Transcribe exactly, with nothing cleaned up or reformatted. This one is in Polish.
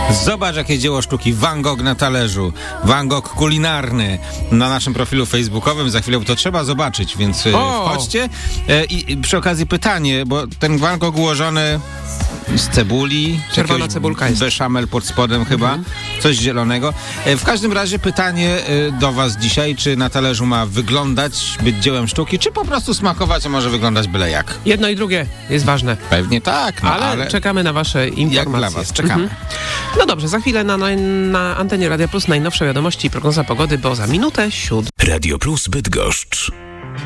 Zobacz, jakie dzieło sztuki. Van Gogh na talerzu. Van Gogh kulinarny na naszym profilu facebookowym. Za chwilę to trzeba zobaczyć, więc o! wchodźcie. I, I przy okazji pytanie, bo ten Van Gogh ułożony z cebuli. Czerwona cebulka jest. Beszamel pod spodem chyba. Mhm. Coś zielonego. W każdym razie pytanie do was dzisiaj, czy na talerzu ma wyglądać, być dziełem sztuki, czy po prostu smakować, a może wyglądać byle jak? Jedno i drugie jest ważne. Pewnie tak. No, ale, ale czekamy na wasze informacje. Jak dla was, czekamy. Mhm. No dobrze, za chwilę na, na antenie Radia Plus najnowsze wiadomości i prognoza pogody, bo za minutę siódma. Radio Plus Bydgoszcz.